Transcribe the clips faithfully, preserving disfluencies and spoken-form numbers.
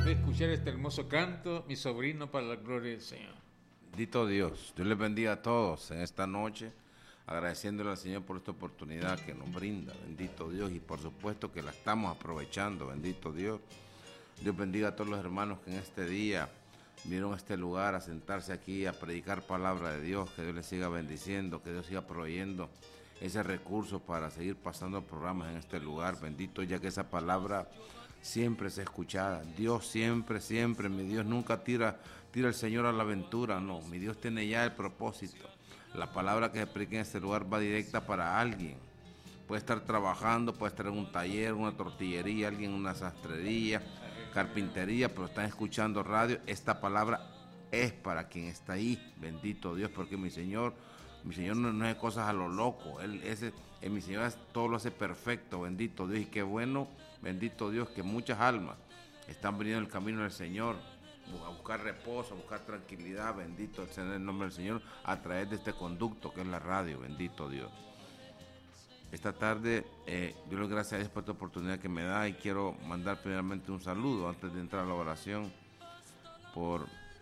de escuchar este hermoso canto, mi sobrino, para la gloria del Señor. Bendito Dios, Dios les bendiga a todos en esta noche, agradeciéndole al Señor por esta oportunidad que nos brinda, bendito Dios, y por supuesto que la estamos aprovechando, bendito Dios. Dios bendiga a todos los hermanos que en este día vinieron a este lugar a sentarse aquí a predicar palabra de Dios, que Dios les siga bendiciendo, que Dios siga proveyendo ese recurso para seguir pasando programas en este lugar, bendito, ya que esa palabra siempre es escuchada. Dios siempre, siempre, mi Dios nunca tira, tira el Señor a la aventura, no, mi Dios tiene ya el propósito. La palabra que se predica en este lugar va directa para alguien. Puede estar trabajando, puede estar en un taller, una tortillería, alguien en una sastrería, carpintería, pero están escuchando radio. Esta palabra es para quien está ahí, bendito Dios, porque mi Señor, mi Señor no, no es cosas a lo loco, Él ese, eh, mi Señor es, todo lo hace perfecto, bendito Dios, y qué bueno, bendito Dios, que muchas almas están viniendo el camino del Señor, a buscar reposo, a buscar tranquilidad, bendito sea el nombre del Señor, a través de este conducto que es la radio, bendito Dios. Esta tarde, eh, yo le doy gracias a Dios por esta oportunidad que me da y quiero mandar primeramente un saludo antes de entrar a la oración por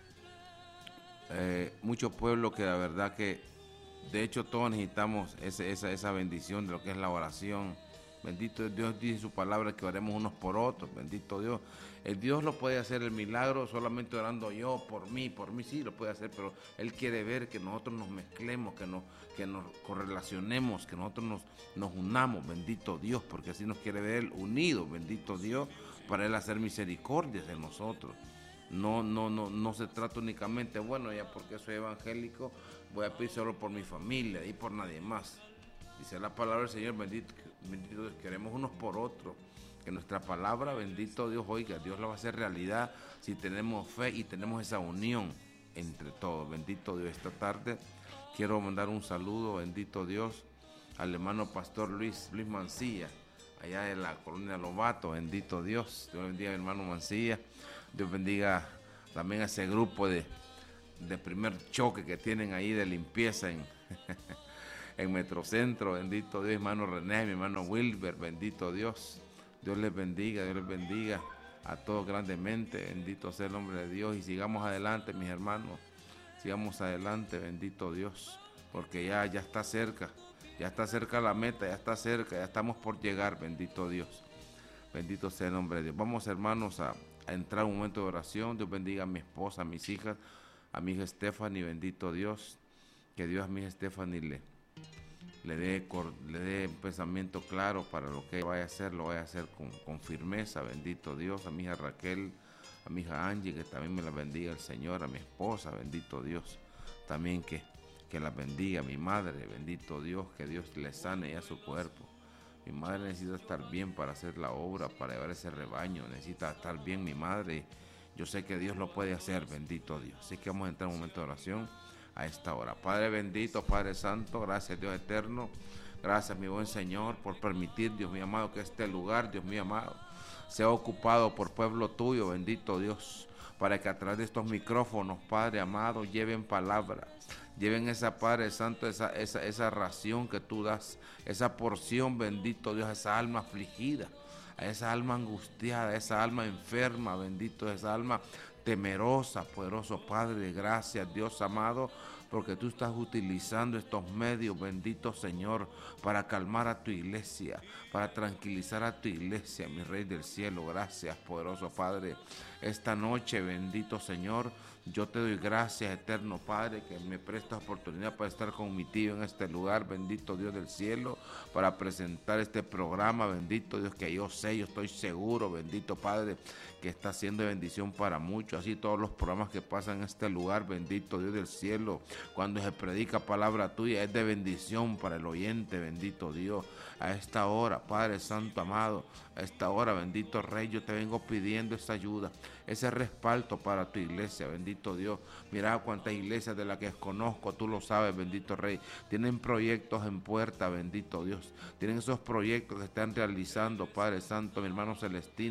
eh, mucho pueblo que la verdad que, de hecho todos necesitamos ese, esa, esa bendición de lo que es la oración. Bendito Dios, dice su palabra que oremos unos por otros, bendito Dios. El Dios lo puede hacer el milagro solamente orando yo, por mí, por mí sí lo puede hacer, pero Él quiere ver que nosotros nos mezclemos, que nos, que nos correlacionemos, que nosotros nos, nos unamos, bendito Dios, porque así nos quiere ver Él unidos, bendito Dios, para Él hacer misericordias de nosotros. No, no, no, no se trata únicamente, bueno, ya porque soy evangélico, voy a pedir solo por mi familia y por nadie más. Dice la palabra del Señor, bendito, bendito Dios, queremos unos por otros, que nuestra palabra, bendito Dios, oiga, Dios la va a hacer realidad si tenemos fe y tenemos esa unión entre todos, bendito Dios. Esta tarde quiero mandar un saludo, bendito Dios, al hermano pastor Luis, Luis Mancilla, allá de la colonia Lobato, bendito Dios, Dios bendiga a mi hermano Mancilla, Dios bendiga también a ese grupo de, de primer choque que tienen ahí de limpieza en... en Metrocentro, bendito Dios, hermano René, mi hermano Wilber, bendito Dios, Dios les bendiga, Dios les bendiga a todos grandemente, bendito sea el nombre de Dios, y sigamos adelante, mis hermanos, sigamos adelante, bendito Dios, porque ya, ya está cerca, ya está cerca la meta, ya está cerca, ya estamos por llegar, bendito Dios, bendito sea el nombre de Dios. Vamos, hermanos, a, a entrar a un momento de oración. Dios bendiga a mi esposa, a mis hijas, a mi hija Stephanie, bendito Dios, que Dios a mi hija Stephanie le Le dé, le dé un pensamiento claro para lo que vaya a hacer, lo vaya a hacer con, con firmeza, bendito Dios. A mi hija Raquel, a mi hija Angie, que también me la bendiga el Señor, a mi esposa, bendito Dios, también que, que la bendiga, a mi madre, bendito Dios, que Dios le sane ya su cuerpo. Mi madre necesita estar bien para hacer la obra, para llevar ese rebaño, necesita estar bien mi madre. Yo sé que Dios lo puede hacer, bendito Dios. Así que vamos a entrar en un momento de oración a esta hora. Padre bendito, Padre santo, gracias Dios eterno, gracias mi buen Señor por permitir, Dios mío amado, que este lugar, Dios mío amado, sea ocupado por pueblo tuyo, bendito Dios, para que a través de estos micrófonos, Padre amado, lleven palabra, lleven esa, Padre santo, esa, esa, esa ración que tú das, esa porción, bendito Dios, a esa alma afligida, a esa alma angustiada, a esa alma enferma, bendito, esa alma temerosa, poderoso Padre, gracias Dios amado, porque tú estás utilizando estos medios, bendito Señor, para calmar a tu iglesia, para tranquilizar a tu iglesia, mi Rey del cielo. Gracias, poderoso Padre. Esta noche, bendito Señor, yo te doy gracias, eterno Padre, que me prestas oportunidad para estar con mi tío en este lugar, bendito Dios del cielo, para presentar este programa, bendito Dios, que yo sé, yo estoy seguro, bendito Padre, que está siendo de bendición para muchos, así todos los programas que pasan en este lugar, bendito Dios del cielo, cuando se predica palabra tuya, es de bendición para el oyente, bendito Dios. A esta hora, Padre Santo amado, a esta hora, bendito Rey, yo te vengo pidiendo esa ayuda, ese respaldo para tu iglesia, bendito Dios. Mira cuántas iglesias de las que conozco, tú lo sabes, bendito Rey, tienen proyectos en puerta, bendito Dios, tienen esos proyectos que están realizando, Padre Santo, mi hermano Celestino,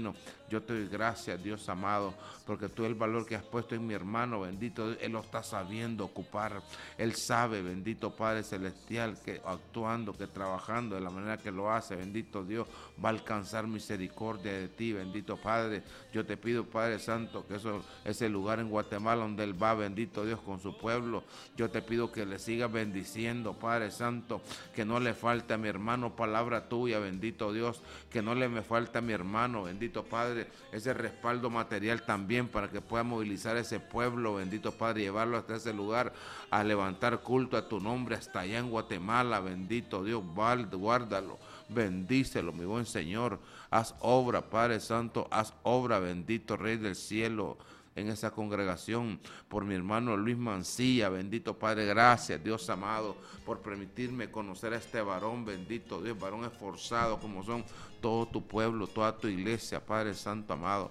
Yo te doy gracias, Dios amado, porque tú el valor que has puesto en mi hermano, bendito Dios, Él lo está sabiendo ocupar. Él sabe, bendito Padre Celestial, que actuando, que trabajando de la manera que lo hace, bendito Dios, va a alcanzar misericordia de ti, bendito Padre. Yo te pido, Padre Santo, que eso, ese lugar en Guatemala donde Él va, bendito Dios, con su pueblo, yo te pido que le sigas bendiciendo, Padre Santo, que no le falte a mi hermano palabra tuya, bendito Dios, que no le me falte a mi hermano, bendito Padre, ese respaldo material también para que pueda movilizar ese pueblo, bendito Padre, y llevarlo hasta ese lugar a levantar culto a tu nombre hasta allá en Guatemala, bendito Dios, guárdalo, bendícelo, mi buen Señor, haz obra, Padre Santo, haz obra, bendito Rey del cielo, en esa congregación, por mi hermano Luis Mancilla, bendito Padre, gracias Dios amado, por permitirme conocer a este varón, bendito Dios, varón esforzado como son todo tu pueblo, toda tu iglesia, Padre Santo amado.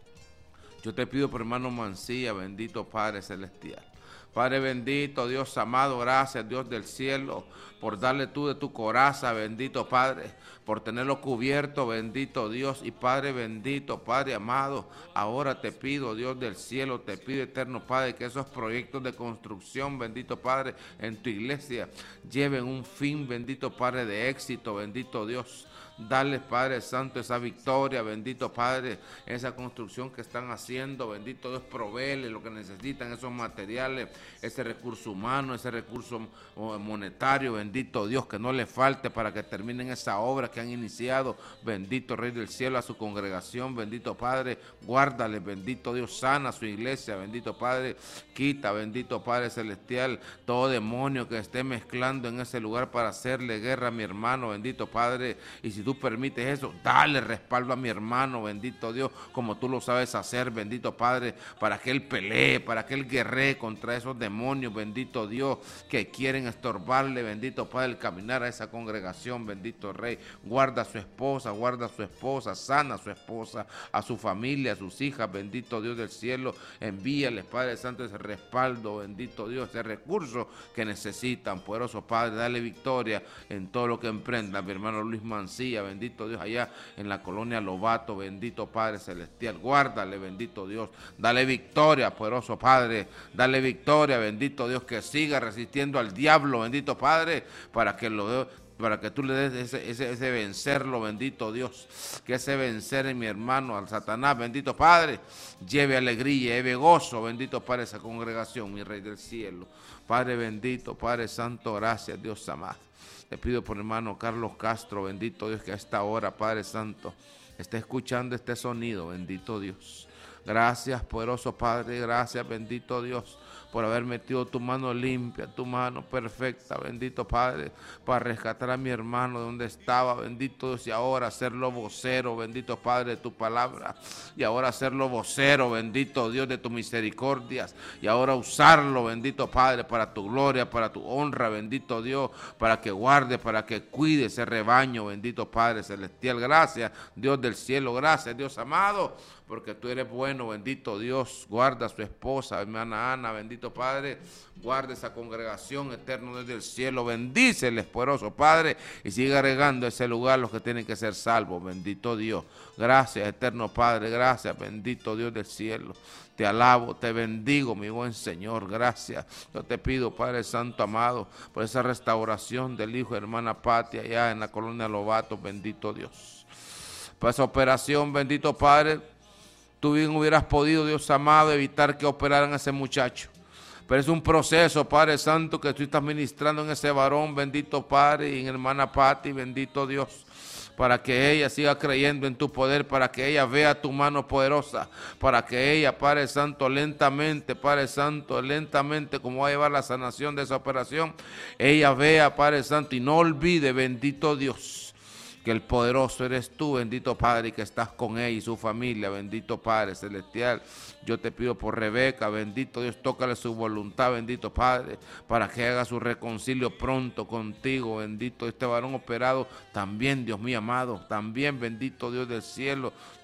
Yo te pido por hermano Mancilla, bendito Padre Celestial. Padre bendito, Dios amado, gracias Dios del cielo, por darle tú de tu coraza, bendito Padre, por tenerlo cubierto, bendito Dios, y Padre bendito, Padre amado, ahora te pido, Dios del cielo, te pido eterno Padre, que esos proyectos de construcción, bendito Padre, en tu iglesia, lleven un fin, bendito Padre, de éxito, bendito Dios. Dale, Padre Santo, esa victoria, bendito Padre, esa construcción que están haciendo, bendito Dios, provéele lo que necesitan, esos materiales, ese recurso humano, ese recurso monetario, bendito Dios, que no le falte para que terminen esa obra que han iniciado, bendito Rey del cielo, a su congregación, bendito Padre, guárdale, bendito Dios, sana a su iglesia, bendito Padre, quita, bendito Padre Celestial, todo demonio que esté mezclando en ese lugar para hacerle guerra a mi hermano, bendito Padre, y si tú permites eso, dale respaldo a mi hermano, bendito Dios, como tú lo sabes hacer, bendito Padre, para que él pelee, para que él guerree contra esos demonios, bendito Dios, que quieren estorbarle, bendito Padre, el caminar a esa congregación, bendito Rey. Guarda a su esposa, guarda a su esposa, sana a su esposa, a su familia, a sus hijas, bendito Dios del cielo, envíales, Padre Santo, ese respaldo, bendito Dios, ese recurso que necesitan, poderoso Padre, dale victoria en todo lo que emprenda, mi hermano Luis Mancilla, bendito Dios, allá en la colonia Lobato, bendito Padre Celestial, guárdale, bendito Dios, dale victoria, poderoso Padre, dale victoria, bendito Dios, que siga resistiendo al diablo, bendito Padre, para que lo para que tú le des ese, ese, ese vencerlo, bendito Dios, que ese vencer en mi hermano, al Satanás, bendito Padre, lleve alegría, lleve gozo, bendito Padre, esa congregación, mi Rey del cielo, Padre bendito, Padre santo, gracias Dios amado. Te pido por hermano Carlos Castro, bendito Dios, que a esta hora, Padre Santo, esté escuchando este sonido, bendito Dios. Gracias, poderoso Padre, gracias, bendito Dios, por haber metido tu mano limpia, tu mano perfecta, bendito Padre, para rescatar a mi hermano de donde estaba, bendito Dios, y ahora hacerlo vocero, bendito Padre, de tu palabra, y ahora hacerlo vocero, bendito Dios, de tus misericordias, y ahora usarlo, bendito Padre, para tu gloria, para tu honra, bendito Dios, para que guarde, para que cuide ese rebaño, bendito Padre Celestial. Gracias, Dios del cielo, gracias, Dios amado, porque tú eres bueno, bendito Dios. Guarda a su esposa, hermana Ana, bendito Padre, guarda esa congregación, eterno desde el cielo, bendíceles, poderoso Padre, y siga regando ese lugar los que tienen que ser salvos, bendito Dios. Gracias, eterno Padre, gracias, bendito Dios del cielo. Te alabo, te bendigo, mi buen Señor, gracias. Yo te pido, Padre Santo amado, por esa restauración del hijo de hermana Pati allá en la colonia Lobato, bendito Dios. Por esa operación, bendito Padre, tú bien hubieras podido, Dios amado, evitar que operaran a ese muchacho. Pero es un proceso, Padre Santo, que tú estás ministrando en ese varón, bendito Padre, y en hermana Pati, bendito Dios, para que ella siga creyendo en tu poder, para que ella vea tu mano poderosa, para que ella, Padre Santo, lentamente, Padre Santo, lentamente, como va a llevar la sanación de esa operación, ella vea, Padre Santo, y no olvide, bendito Dios, que el poderoso eres tú, bendito Padre, y que estás con ella y su familia, bendito Padre Celestial. Yo te pido por Rebeca, bendito Dios, tócale su voluntad, bendito Padre, para que haga su reconcilio pronto contigo, bendito este varón operado, también Dios mío amado, también bendito Dios del cielo,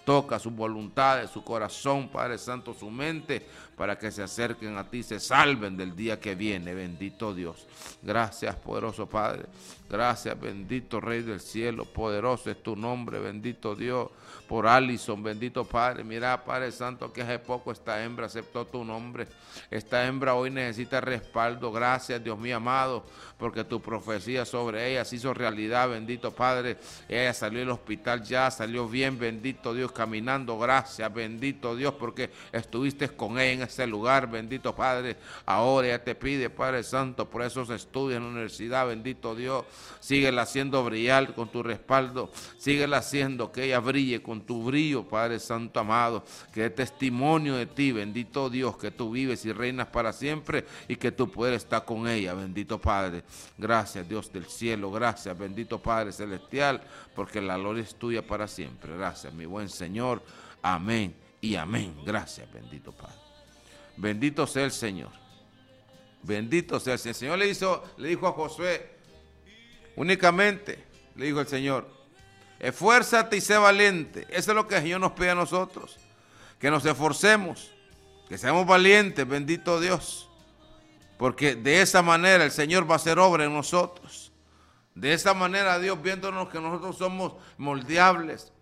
Toca sus voluntades, su corazón, Padre Santo, su mente, para que se acerquen a ti, se salven del día que viene, bendito Dios. Gracias, poderoso Padre. Gracias, bendito Rey del cielo, poderoso es tu nombre, bendito Dios, por Alison, bendito Padre. Mira, Padre Santo, que hace poco esta hembra aceptó tu nombre. Esta hembra hoy necesita respaldo. Gracias, Dios mío amado, porque tu profecía sobre ella se hizo realidad, bendito Padre. Ella salió del hospital ya, salió bien, bendito Dios, caminando. Gracias, bendito Dios, porque estuviste con ella en ese lugar, bendito Padre. Ahora ella te pide, Padre Santo, por esos estudios en la universidad, bendito Dios. Síguela haciendo brillar con tu respaldo, síguela haciendo que ella brille con tu brillo, Padre Santo amado, que dé testimonio de ti, bendito Dios, que tú vives y reinas para siempre y que tu poder está con ella, bendito Padre. Gracias, Dios del cielo, gracias, bendito Padre celestial, porque la gloria es tuya para siempre. Gracias, mi buen Señor, amén y amén. Gracias, bendito Padre. Bendito sea el Señor, bendito sea el Señor. El Señor le, hizo, le dijo a Josué, únicamente, le dijo el Señor, esfuérzate y sé valiente. Eso es lo que el Señor nos pide a nosotros, que nos esforcemos, que seamos valientes, bendito Dios, porque de esa manera el Señor va a hacer obra en nosotros. De esa manera Dios, viéndonos que nosotros somos moldeables,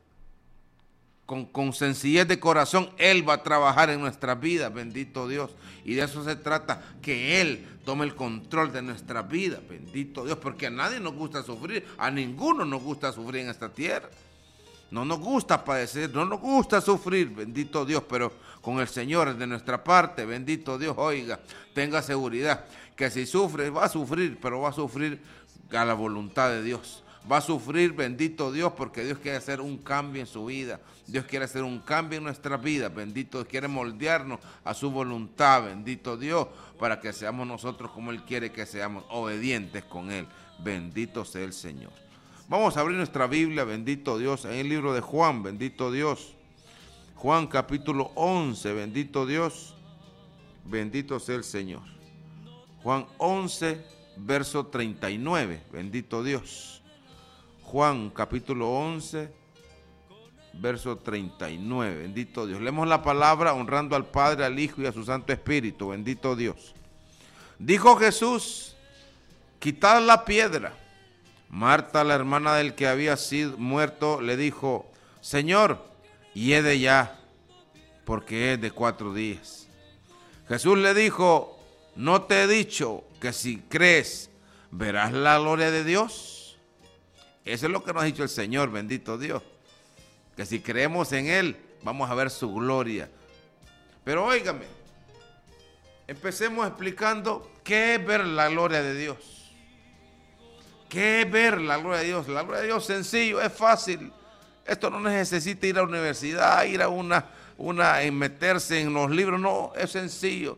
con, con sencillez de corazón, Él va a trabajar en nuestras vidas, bendito Dios. Y de eso se trata, que Él tome el control de nuestras vidas, bendito Dios, porque a nadie nos gusta sufrir, a ninguno nos gusta sufrir en esta tierra. No nos gusta padecer, no nos gusta sufrir, bendito Dios, pero con el Señor de nuestra parte, bendito Dios, oiga, tenga seguridad, que si sufre, va a sufrir, pero va a sufrir a la voluntad de Dios. Va a sufrir, bendito Dios, porque Dios quiere hacer un cambio en su vida. Dios quiere hacer un cambio en nuestra vida, bendito Dios, quiere moldearnos a su voluntad, bendito Dios, para que seamos nosotros como Él quiere que seamos, obedientes con Él. Bendito sea el Señor. Vamos a abrir nuestra Biblia, bendito Dios, en el libro de Juan, bendito Dios. Juan capítulo once, bendito Dios, bendito sea el Señor. Juan once, verso treinta y nueve, bendito Dios. Juan capítulo once, verso treinta y nueve, bendito Dios. Leemos la palabra honrando al Padre, al Hijo y a su Santo Espíritu, bendito Dios. Dijo Jesús, quitad la piedra. Marta, la hermana del que había sido muerto, le dijo, Señor, hiede ya, porque es de cuatro días. Jesús le dijo, ¿no te he dicho que si crees, verás la gloria de Dios? Eso es lo que nos ha dicho el Señor, bendito Dios, que si creemos en Él, vamos a ver su gloria. Pero óigame, empecemos explicando qué es ver la gloria de Dios. ¿Qué es ver la gloria de Dios? La gloria de Dios sencillo, es fácil. Esto no necesita ir a la universidad, ir a una, una, en meterse en los libros, no, es sencillo.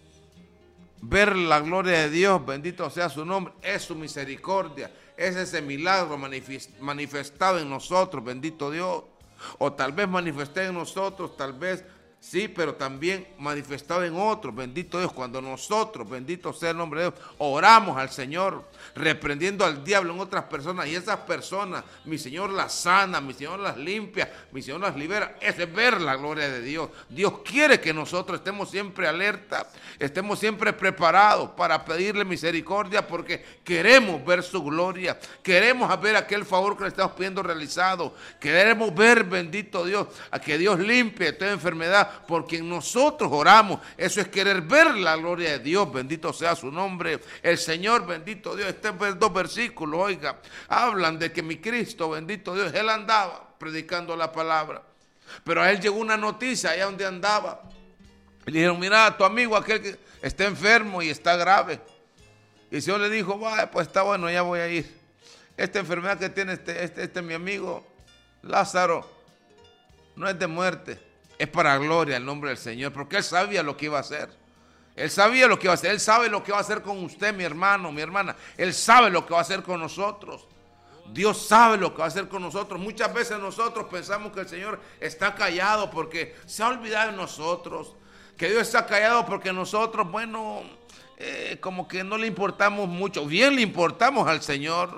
Ver la gloria de Dios, bendito sea su nombre, es su misericordia, es ese milagro manifestado en nosotros, bendito Dios. O tal vez manifesté en nosotros, tal vez sí, pero también manifestado en otros, bendito Dios, cuando nosotros, bendito sea el nombre de Dios, oramos al Señor, reprendiendo al diablo en otras personas, y esas personas, mi Señor las sana, mi Señor las limpia, mi Señor las libera. Ese es ver la gloria de Dios. Dios quiere que nosotros estemos siempre alerta, estemos siempre preparados para pedirle misericordia, porque queremos ver su gloria, queremos ver aquel favor que le estamos pidiendo realizado, queremos ver, bendito Dios, a que Dios limpie toda enfermedad, porque en nosotros oramos. Eso es querer ver la gloria de Dios, bendito sea su nombre. El Señor, bendito Dios, estos dos versículos, oiga, hablan de que mi Cristo, bendito Dios, Él andaba predicando la palabra, pero a Él llegó una noticia allá donde andaba. Le dijeron, mira, tu amigo aquel que está enfermo y está grave. Y el Señor le dijo, vaya, pues está bueno, ya voy a ir. Esta enfermedad que tiene este, este, este mi amigo Lázaro no es de muerte, es para gloria el nombre del Señor, porque Él sabía lo que iba a hacer. Él sabía lo que iba a hacer. Él sabe lo que va a hacer con usted, mi hermano, mi hermana. Él sabe lo que va a hacer con nosotros. Dios sabe lo que va a hacer con nosotros. Muchas veces nosotros pensamos que el Señor está callado porque se ha olvidado de nosotros. Que Dios está callado porque nosotros, bueno, eh, como que no le importamos mucho. Bien le importamos al Señor.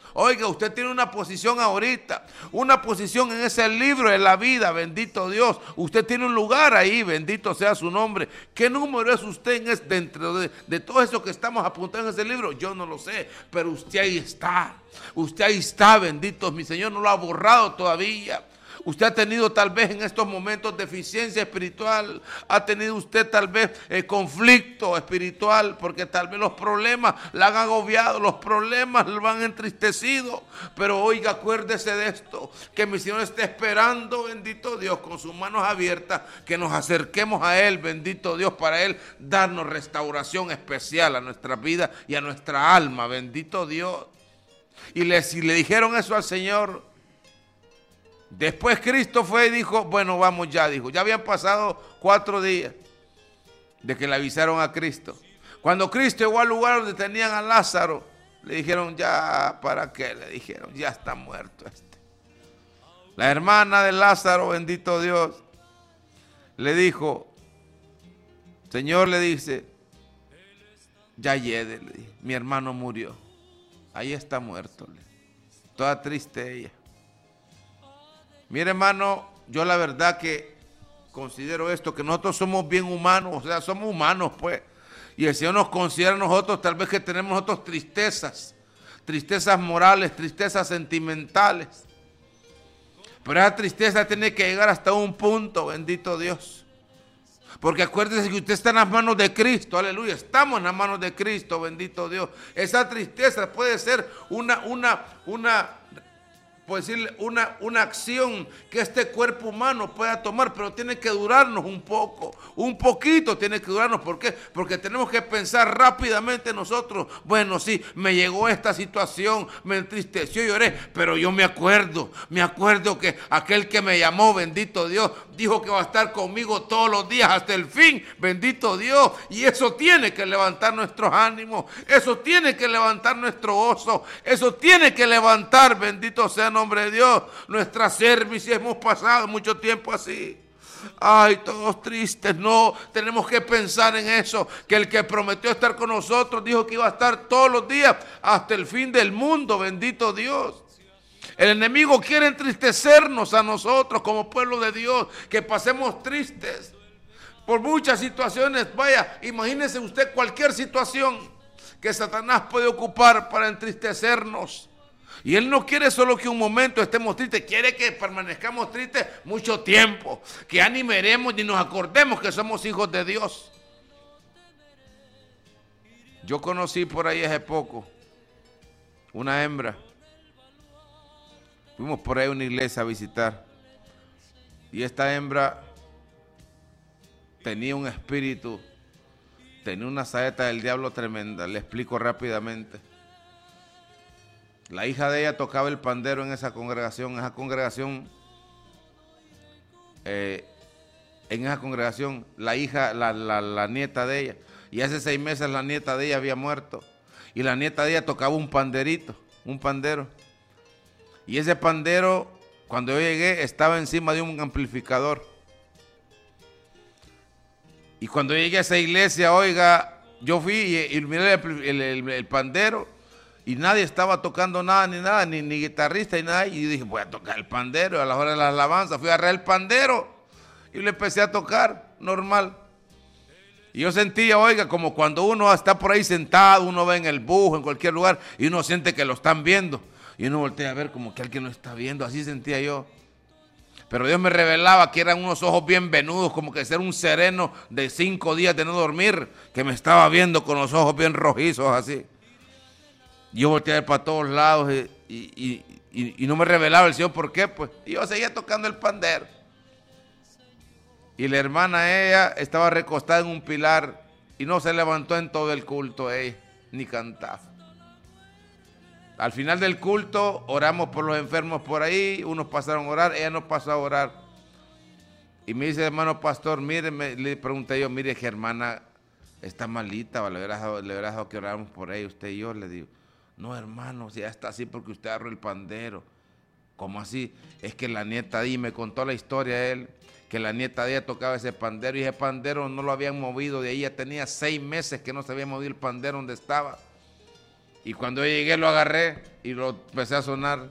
Oiga, usted tiene una posición ahorita, una posición en ese libro de la vida, bendito Dios. Usted tiene un lugar ahí, bendito sea su nombre. ¿Qué número es usted en ese, dentro de, de todo eso que estamos apuntando en ese libro? Yo no lo sé, pero usted ahí está. Usted ahí está, bendito. Mi Señor no lo ha borrado todavía. Usted ha tenido tal vez en estos momentos deficiencia espiritual, ha tenido usted tal vez eh, conflicto espiritual, porque tal vez los problemas la han agobiado, los problemas lo han entristecido. Pero oiga, acuérdese de esto, que mi Señor está esperando, bendito Dios, con sus manos abiertas, que nos acerquemos a Él, bendito Dios, para Él darnos restauración especial a nuestra vida y a nuestra alma, bendito Dios. Y le, si le dijeron eso al Señor, después Cristo fue y dijo, bueno, vamos ya, dijo. Ya habían pasado cuatro días de que le avisaron a Cristo. Cuando Cristo llegó al lugar donde tenían a Lázaro, le dijeron, ya, ¿para qué? Le dijeron, ya está muerto este. La hermana de Lázaro, bendito Dios, le dijo, Señor, le dice, ya llegue, le dije, mi hermano murió. Ahí está muerto. Le. Toda triste ella. Mire, hermano, yo la verdad que considero esto, que nosotros somos bien humanos, o sea, somos humanos, pues. Y el Señor nos considera a nosotros, tal vez que tenemos nosotros tristezas, tristezas morales, tristezas sentimentales. Pero esa tristeza tiene que llegar hasta un punto, bendito Dios. Porque acuérdese que usted está en las manos de Cristo, aleluya, estamos en las manos de Cristo, bendito Dios. Esa tristeza puede ser una, una, una... puede decirle una, una acción que este cuerpo humano pueda tomar, pero tiene que durarnos un poco, un poquito tiene que durarnos. ¿Por qué? Porque tenemos que pensar rápidamente nosotros, bueno, sí, me llegó esta situación, me entristeció, lloré, pero yo me acuerdo, me acuerdo que aquel que me llamó, bendito Dios, dijo que va a estar conmigo todos los días hasta el fin, bendito Dios, y eso tiene que levantar nuestros ánimos, eso tiene que levantar nuestro gozo, eso tiene que levantar, bendito sea nombre de Dios, nuestra servicio. Hemos pasado mucho tiempo así. Ay, todos tristes. No, tenemos que pensar en eso, que el que prometió estar con nosotros dijo que iba a estar todos los días hasta el fin del mundo, bendito Dios. El enemigo quiere entristecernos a nosotros como pueblo de Dios, que pasemos tristes por muchas situaciones. Vaya, imagínese usted cualquier situación que Satanás puede ocupar para entristecernos. Y Él no quiere solo que un momento estemos tristes, quiere que permanezcamos tristes mucho tiempo, que animaremos y nos acordemos que somos hijos de Dios. Yo conocí por ahí hace poco una hembra. Fuimos por ahí a una iglesia a visitar. Y esta hembra tenía un espíritu, tenía una saeta del diablo tremenda. Le explico rápidamente. La hija de ella tocaba el pandero en esa congregación, en esa congregación, eh, en esa congregación, la hija, la, la, la nieta de ella, y hace seis meses la nieta de ella había muerto, y la nieta de ella tocaba un panderito, un pandero, y ese pandero, cuando yo llegué, estaba encima de un amplificador, y cuando yo llegué a esa iglesia, oiga, yo fui y, y miré el, el, el, el pandero, y nadie estaba tocando nada, ni nada, ni, ni guitarrista, ni nada. Y yo dije, voy a tocar el pandero. A la hora de la alabanza fui a agarrar el pandero y le empecé a tocar, normal. Y yo sentía, oiga, como cuando uno está por ahí sentado, uno ve en el bus, en cualquier lugar, y uno siente que lo están viendo. Y uno voltea a ver como que alguien lo está viendo, así sentía yo. Pero Dios me revelaba que eran unos ojos bien venudos, como que ser un sereno de cinco días de no dormir, que me estaba viendo con los ojos bien rojizos así. Yo volteé a ver para todos lados y, y, y, y no me revelaba el Señor por qué, pues. Y yo seguía tocando el pandero. Y la hermana, ella, estaba recostada en un pilar y no se levantó en todo el culto, ella, ni cantaba. Al final del culto, oramos por los enfermos por ahí, unos pasaron a orar, ella no pasó a orar. Y me dice, hermano pastor, mire, me, le pregunté yo, mire, que hermana está malita, le hubiera dejado, le hubiera dejado que oráramos por ella, usted y yo, le digo. No, hermano, si ya está así porque usted agarró el pandero. ¿Cómo así? Es que la nieta de ella, me contó la historia de él, que la nieta de ella tocaba ese pandero y ese pandero no lo habían movido de ahí, ya tenía seis meses que no se había movido el pandero donde estaba. Y cuando yo llegué lo agarré y lo empecé a sonar.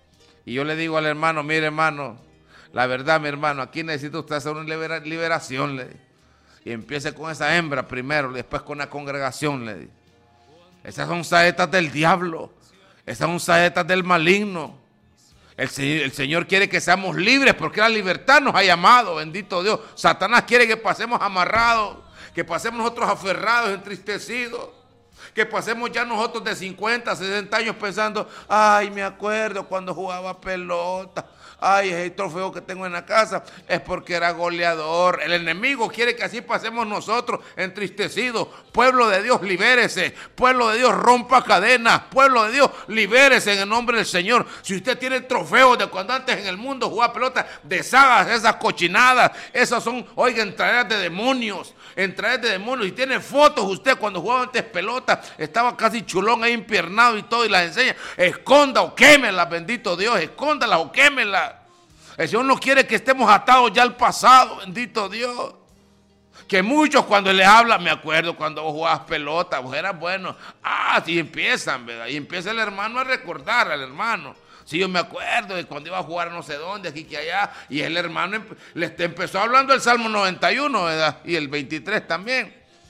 Y yo le digo al hermano, mire hermano, la verdad mi hermano, aquí necesita usted hacer una libera, liberación, le digo. Y empiece con esa hembra primero, después con la congregación, le digo. Esas son saetas del diablo, esas son saetas del maligno. El, el Señor quiere que seamos libres porque la libertad nos ha llamado, bendito Dios. Satanás quiere que pasemos amarrados, que pasemos nosotros aferrados, entristecidos, que pasemos ya nosotros de cincuenta, sesenta años pensando, ay, me acuerdo cuando jugaba pelota, ay, ese trofeo que tengo en la casa es porque era goleador. El enemigo quiere que así pasemos nosotros entristecidos. Pueblo de Dios, libérese. Pueblo de Dios, rompa cadenas. Pueblo de Dios, libérese en el nombre del Señor. Si usted tiene trofeos de cuando antes en el mundo jugaba pelota, deshagas esas cochinadas. Esas son, oiga, entradas de demonios. Entradas de demonios. Y tiene fotos usted cuando jugaba antes pelota, estaba casi chulón ahí empiernado y todo, y las enseña. Esconda o quémela, bendito Dios. Escóndalas o quémela. El Señor no quiere que estemos atados ya al pasado, bendito Dios. Que muchos cuando les habla, me acuerdo cuando vos jugabas pelota, vos eras bueno. Ah, sí empiezan, ¿verdad? Y empieza el hermano a recordar al hermano. Sí, yo me acuerdo de cuando iba a jugar a no sé dónde, aquí que allá. Y el hermano empe le empezó hablando el Salmo noventa y uno, ¿verdad? Y el veintitrés también.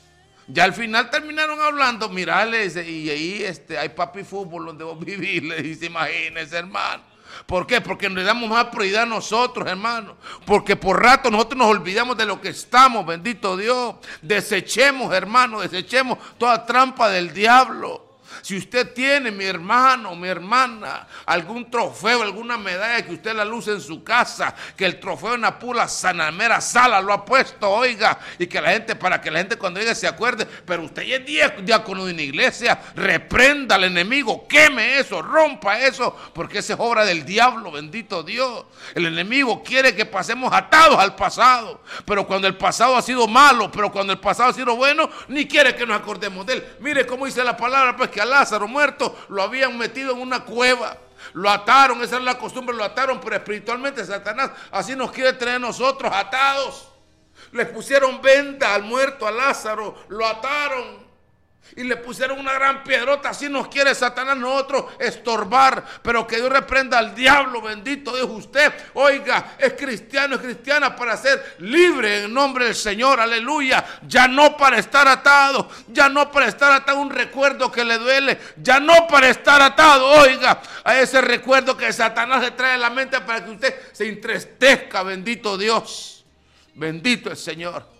Ya al final terminaron hablando, mirá, le dice, y ahí este, hay papi fútbol donde vos vivís, le dice, imagínese, hermano. ¿Por qué? Porque le damos más prioridad a nosotros, hermano. Porque por rato nosotros nos olvidamos de lo que estamos, bendito Dios. Desechemos, hermano, desechemos toda trampa del diablo. Si usted tiene, mi hermano, mi hermana, algún trofeo, alguna medalla que usted la luce en su casa, que el trofeo en la pura sanamera sala lo ha puesto, oiga, y que la gente, para que la gente cuando llegue se acuerde, pero usted ya es diácono de una iglesia, reprenda al enemigo, queme eso, rompa eso, porque esa es obra del diablo, bendito Dios. El enemigo quiere que pasemos atados al pasado, pero cuando el pasado ha sido malo, pero cuando el pasado ha sido bueno, ni quiere que nos acordemos de él. Mire cómo dice la palabra, pues que a Lázaro muerto lo habían metido en una cueva, lo ataron, esa es la costumbre, lo ataron, pero espiritualmente Satanás así nos quiere tener nosotros atados. Les pusieron venda al muerto, a Lázaro, lo ataron y le pusieron una gran piedrota. Así nos quiere Satanás nosotros estorbar, pero que Dios reprenda al diablo, bendito Dios. Usted, oiga, es cristiano, es cristiana para ser libre en el nombre del Señor, aleluya. Ya no para estar atado, ya no para estar atado a un recuerdo que le duele, ya no para estar atado, oiga, a ese recuerdo que Satanás le trae a la mente para que usted se entristezca, bendito Dios, bendito el Señor.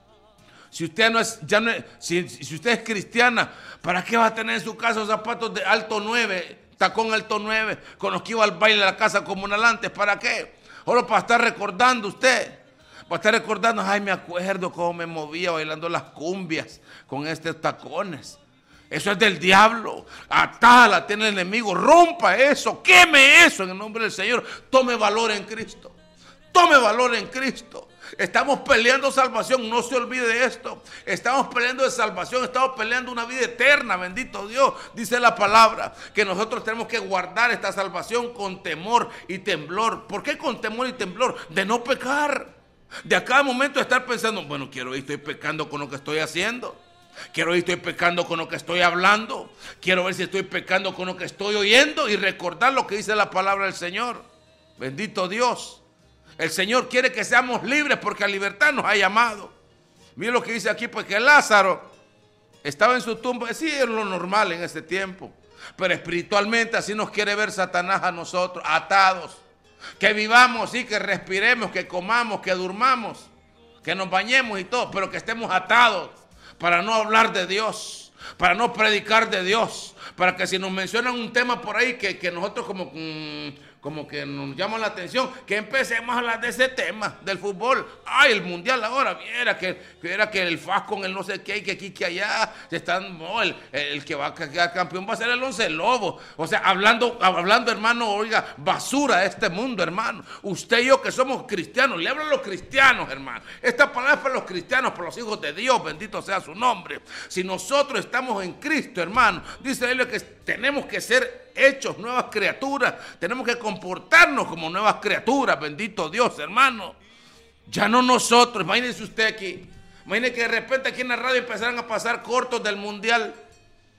Si usted no es, ya no es, si, si usted es cristiana, ¿para qué va a tener en su casa zapatos de alto nueve, tacón alto nueve, con los que iba al baile de la casa comunal antes? ¿Para qué? Solo para estar recordando usted, para estar recordando, ay, me acuerdo cómo me movía bailando las cumbias con estos tacones. Eso es del diablo. Atala, tiene el enemigo, rompa eso, queme eso en el nombre del Señor. Tome valor en Cristo, tome valor en Cristo. Estamos peleando salvación, no se olvide de esto. Estamos peleando de salvación, estamos peleando una vida eterna, bendito Dios. Dice la palabra que nosotros tenemos que guardar esta salvación con temor y temblor. ¿Por qué con temor y temblor? De no pecar. De a cada momento estar pensando, bueno, quiero ver si estoy pecando con lo que estoy haciendo. Quiero ver si estoy pecando con lo que estoy hablando. Quiero ver si estoy pecando con lo que estoy oyendo y recordar lo que dice la palabra del Señor. Bendito Dios. El Señor quiere que seamos libres porque a libertad nos ha llamado. Mire lo que dice aquí, pues que Lázaro estaba en su tumba. Sí, es lo normal en ese tiempo. Pero espiritualmente así nos quiere ver Satanás a nosotros, atados. Que vivamos, sí, que respiremos, que comamos, que durmamos, que nos bañemos y todo, pero que estemos atados para no hablar de Dios, para no predicar de Dios, para que si nos mencionan un tema por ahí que, que nosotros como... Mmm, como que nos llama la atención, que empecemos a hablar de ese tema, del fútbol. Ay, el mundial ahora, viera que, viera que el F A S con el no sé qué, que aquí, que allá, se están, no, el, el que va a quedar campeón va a ser el Once Lobo. O sea, hablando, hablando, hermano, oiga, basura de este mundo, hermano. Usted y yo que somos cristianos, le hablan a los cristianos, hermano. Esta palabra es para los cristianos, para los hijos de Dios, bendito sea su nombre. Si nosotros estamos en Cristo, hermano, dice él que tenemos que ser hechos nuevas criaturas, tenemos que comportarnos como nuevas criaturas, bendito Dios, hermano. Ya no nosotros, imagínense usted aquí, imagínense que de repente aquí en la radio empezaran a pasar cortos del mundial.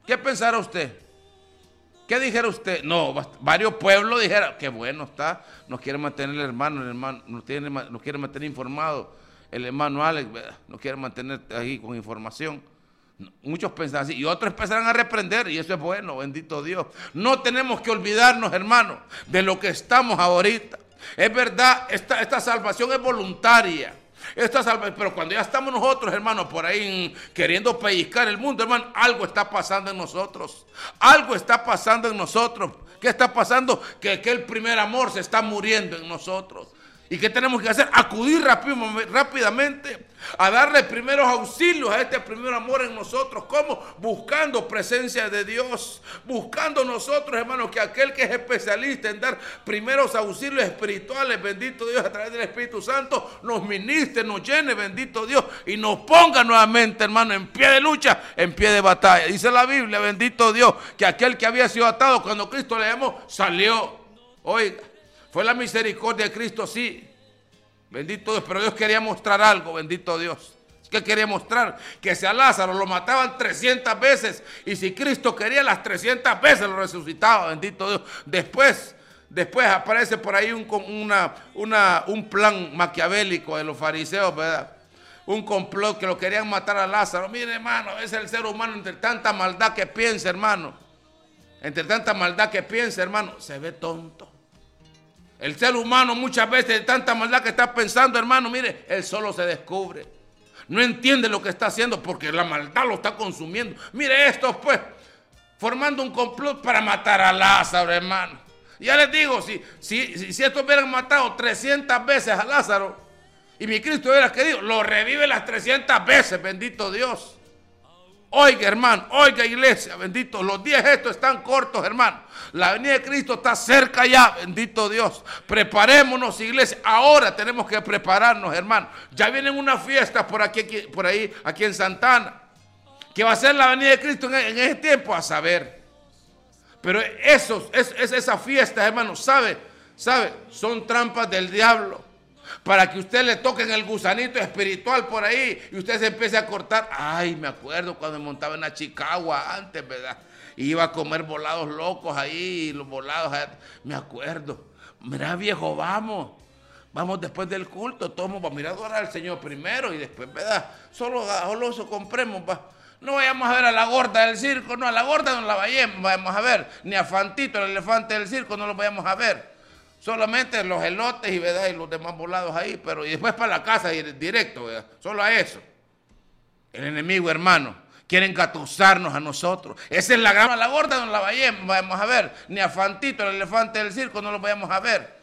¿Qué pensará usted? ¿Qué dijera usted? No, varios pueblos dijeran, qué bueno está, nos quiere mantener el hermano, el hermano nos, tiene, nos quiere mantener informado, el hermano Alex, ¿verdad? Nos quiere mantener ahí con información. Muchos pensarán así y otros empezarán a reprender y eso es bueno, bendito Dios. No tenemos que olvidarnos, hermanos, de lo que estamos ahorita. Es verdad, esta, esta salvación es voluntaria. Esta salvación, pero cuando ya estamos nosotros, hermanos, por ahí queriendo pellizcar el mundo, hermano, algo está pasando en nosotros. Algo está pasando en nosotros. ¿Qué está pasando? Que, que el primer amor se está muriendo en nosotros. ¿Y qué tenemos que hacer? Acudir rápidamente a darle primeros auxilios a este primer amor en nosotros. ¿Cómo? Buscando presencia de Dios. Buscando nosotros, hermanos, que aquel que es especialista en dar primeros auxilios espirituales, bendito Dios, a través del Espíritu Santo, nos ministre, nos llene, bendito Dios, y nos ponga nuevamente, hermano, en pie de lucha, en pie de batalla. Dice la Biblia, bendito Dios, que aquel que había sido atado cuando Cristo le llamó, salió. Oiga. Fue la misericordia de Cristo, sí. Bendito Dios, pero Dios quería mostrar algo, bendito Dios. ¿Qué quería mostrar? Que si a Lázaro lo mataban trescientas veces y si Cristo quería las trescientas veces lo resucitaba, bendito Dios. Después, después aparece por ahí un, una, una, un plan maquiavélico de los fariseos, ¿verdad? Un complot que lo querían matar a Lázaro. Mire, hermano, es el ser humano entre tanta maldad que piensa, hermano. Entre tanta maldad que piensa, hermano, se ve tonto. El ser humano muchas veces de tanta maldad que está pensando, hermano, mire, él solo se descubre. No entiende lo que está haciendo porque la maldad lo está consumiendo. Mire esto, pues, formando un complot para matar a Lázaro, hermano. Ya les digo, si, si, si, si estos hubieran matado trescientas veces a Lázaro y mi Cristo hubiera querido, lo revive las trescientas veces, bendito Dios. Oiga, hermano, oiga, iglesia, bendito, los días estos están cortos, hermano. La venida de Cristo está cerca ya, bendito Dios. Preparémonos, iglesia. Ahora tenemos que prepararnos, hermano. Ya vienen unas fiestas por aquí, aquí, por ahí, aquí en Santana. ¿Qué va a ser la venida de Cristo en, en ese tiempo? A saber. Pero esos, es, es, esas fiestas, hermano, ¿sabe? ¿Sabe? Son trampas del diablo. Para que usted le toquen el gusanito espiritual por ahí y usted se empiece a cortar. Ay, me acuerdo cuando me montaba en la Chicagua antes, ¿verdad? Y iba a comer volados locos ahí, los volados, me acuerdo. Mira, viejo, vamos. Vamos después del culto, todos vamos a mirar a adorar al Señor primero y después, ¿verdad? Solo, solo eso compremos, va. No vayamos a ver a la gorda del circo, no, a la gorda no la vayamos a ver, ni a Fantito, el elefante del circo, no lo vayamos a ver. Solamente los elotes y, ¿verdad? Y los demás volados ahí, pero y después para la casa directo, ¿verdad? Solo a eso. El enemigo, hermano, quiere engatusarnos a nosotros. Esa es la gran, la gorda no la vayamos a ver, ni a Fantito, el elefante del circo, no lo vayamos a ver.